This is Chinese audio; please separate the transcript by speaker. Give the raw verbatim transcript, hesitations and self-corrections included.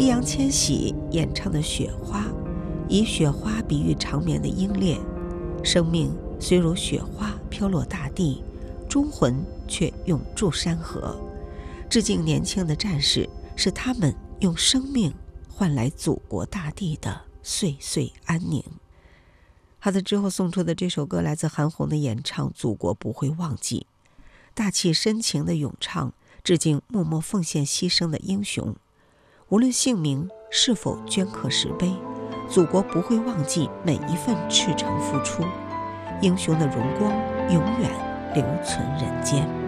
Speaker 1: 易烊千玺演唱的《雪花》，以雪花比喻长眠的英烈，生命虽如雪花飘落大地，忠魂却永驻山河。致敬年轻的战士，是他们用生命换来祖国大地的岁岁安宁。好的，之后送出的这首歌来自韩红的演唱《祖国不会忘记》，大气深情的咏唱，致敬默默奉献牺牲的英雄。无论姓名是否镌刻石碑，祖国不会忘记每一份赤诚付出，英雄的荣光永远留存人间。